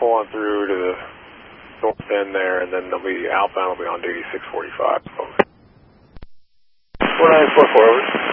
pull on through to the north end there, and then they'll be outbound will be on duty 645. 4944, over.